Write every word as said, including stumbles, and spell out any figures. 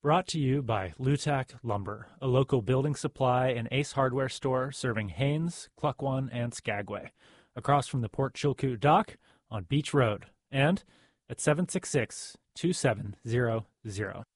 Brought to you by Lutak Lumber, a local building supply and Ace Hardware store serving Haines, Cluckwan, and Skagway, across from the Port Chilkoot Dock on Beach Road, and at seven six six, two seven zero zero.